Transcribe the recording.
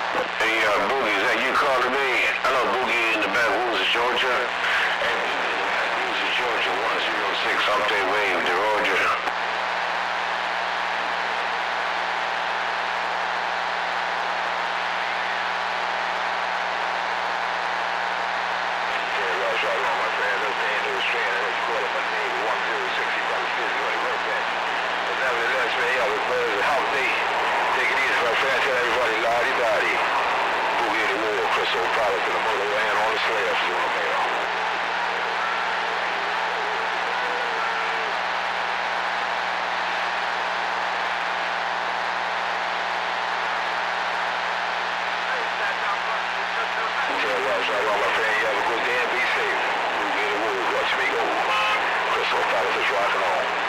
Hey, Boogie, is that you calling me? Hello, Boogie in the backwoods of Georgia. Hey, backwoods of Georgia, 106 Update Wave, Georgia. Nevertheless, man, y'all was glad as how they take it easy, my friend. Tell everybody, lottie-dottie. Boogie in the war, Crystal product in the motherland on the slabs, you know, man. Tell y'all, shalom, my friend. You have a good day and be safe. Boogie in the war, watch me go. Crystal product is rocking on.